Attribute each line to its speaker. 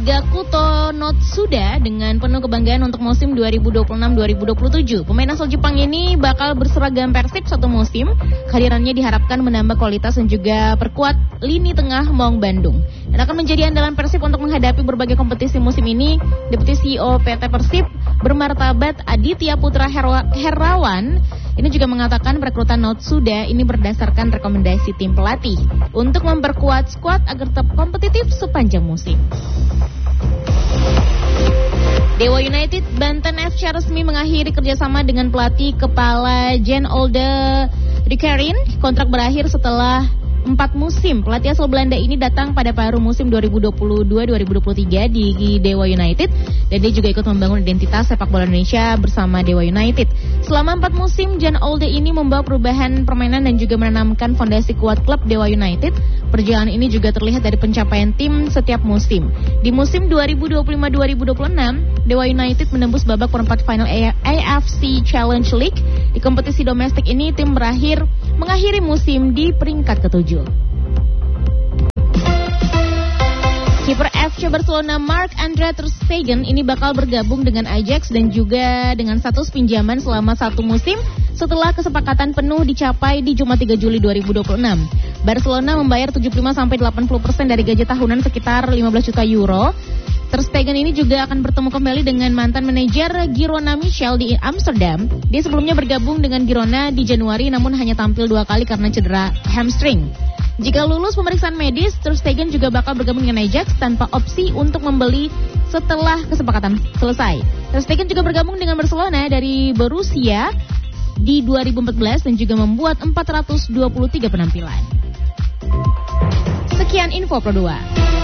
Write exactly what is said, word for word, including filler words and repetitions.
Speaker 1: Gakuto Notsuda dengan penuh kebanggaan untuk musim dua ribu dua puluh enam dua ribu dua puluh tujuh. Pemain asal Jepang ini bakal berseragam Persib satu musim. Kehadirannya diharapkan menambah kualitas dan juga perkuat lini tengah Maung Bandung. Dan akan menjadi andalan Persib untuk menghadapi berbagai kompetisi musim ini. Deputi C E O P T Persib bermartabat Aditya Putra Herwa, Herawan ini juga mengatakan perekrutan Notsuda ini berdasarkan rekomendasi tim pelatih untuk memperkuat skuad agar tetap kompetitif sepanjang musim. Dewa United Banten F C resmi mengakhiri kerjasama dengan pelatih kepala Jan Olde Rikerin. Kontrak berakhir setelah empat musim. Pelatih asal Belanda ini datang pada paruh musim dua ribu dua puluh dua dua ribu dua puluh tiga di Dewa United dan dia juga ikut membangun identitas sepak bola Indonesia bersama Dewa United. Selama empat musim, Jan Olde ini membawa perubahan permainan dan juga menanamkan fondasi kuat klub Dewa United. Perjalanan ini juga terlihat dari pencapaian tim setiap musim. Di musim dua ribu dua puluh lima dua ribu dua puluh enam, Dewa United menembus babak perempat final A F C Challenge League. Di kompetisi domestik ini, tim berakhir mengakhiri musim di peringkat ketujuh. Kiper F C Barcelona Marc-Andre ter Stegen ini bakal bergabung dengan Ajax dan juga dengan status pinjaman selama satu musim setelah kesepakatan penuh dicapai di Jumat tiga Juli dua ribu dua puluh enam. Barcelona membayar tujuh puluh lima sampai delapan puluh persen dari gaji tahunan sekitar lima belas juta euro. Ter Stegen ini juga akan bertemu kembali dengan mantan manajer Girona Michel di Amsterdam. Dia sebelumnya bergabung dengan Girona di Januari namun hanya tampil dua kali karena cedera hamstring. Jika lulus pemeriksaan medis, Ter Stegen juga bakal bergabung dengan Ajax tanpa opsi untuk membeli setelah kesepakatan selesai. Ter Stegen juga bergabung dengan Barcelona dari Borussia di dua ribu empat belas dan juga membuat empat ratus dua puluh tiga penampilan. Sekian info Pro dua.